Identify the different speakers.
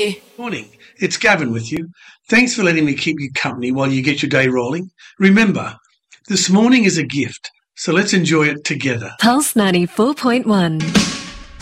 Speaker 1: Matthew.
Speaker 2: Morning. It's Gavin with you. Thanks for letting me keep you company while you get your day rolling. Remember, this morning is a gift, so let's enjoy it together.
Speaker 3: Pulse 94.1.